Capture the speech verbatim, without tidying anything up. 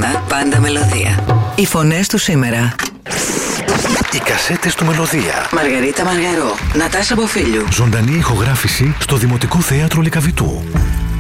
στίγμα, πάντα μελωδία. Οι φωνές του σήμερα. Οι κασέτες του Μελωδία. Μαργαρίτα Μαργαρό, Νατάσα Μποφίλιου. Ζωντανή ηχογράφηση στο Δημοτικό Θέατρο Λυκαβητού.